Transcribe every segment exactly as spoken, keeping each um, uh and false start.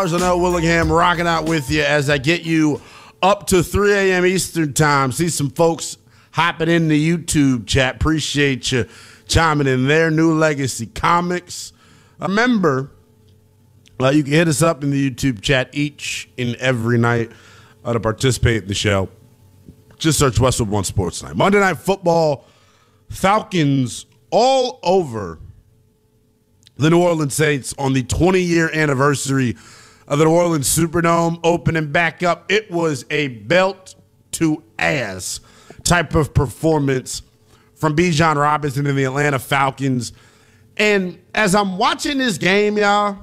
Arsenal Willingham rocking out with you as I get you up to three a.m. Eastern time. See some folks hopping in the YouTube chat. Appreciate you chiming in there. New Legacy Comics. Remember, uh, you can hit us up in the YouTube chat each and every night uh, to participate in the show. Just search Westwood One Sports Night. Monday Night Football, Falcons all over the New Orleans Saints on the twenty-year anniversary of the New Orleans Superdome opening back up. It was a belt-to-ass type of performance from Bijan Robinson and the Atlanta Falcons. And as I'm watching this game, y'all,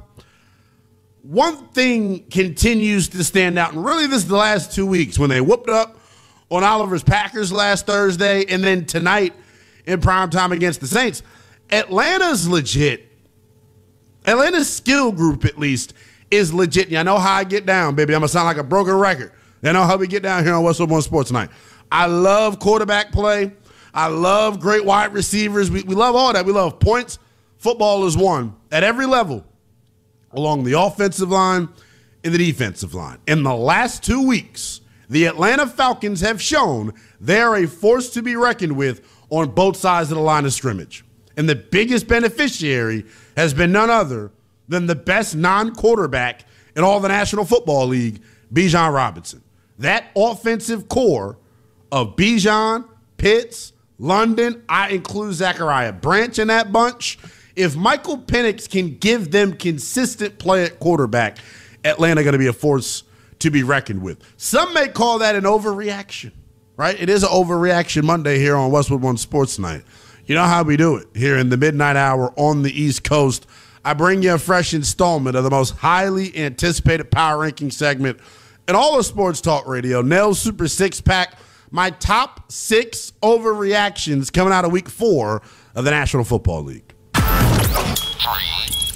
one thing continues to stand out, and really this is the last two weeks when they whooped up on Oliver's Packers last Thursday and then tonight in primetime against the Saints. Atlanta's legit. Atlanta's skill group, at least, is legit. I know how I get down, baby. I'm going to sound like a broken record. I know how we get down here on Westwood One Sports Tonight. I love quarterback play. I love great wide receivers. We, we love all that. We love points. Football is won at every level along the offensive line and the defensive line. In the last two weeks, the Atlanta Falcons have shown they're a force to be reckoned with on both sides of the line of scrimmage. And the biggest beneficiary has been none other than the best non-quarterback in all the National Football League, Bijan Robinson. That offensive core of Bijan, Pitts, London, I include Zachariah Branch in that bunch. If Michael Penix can give them consistent play at quarterback, Atlanta going to be a force to be reckoned with. Some may call that an overreaction, right? It is an overreaction Monday here on Westwood One Sports Night. You know how we do it here in the midnight hour on the East Coast. I bring you a fresh installment of the most highly anticipated power ranking segment in all of sports talk radio, Nell's Super Six Pack. My top six overreactions coming out of week four of the National Football League. Three.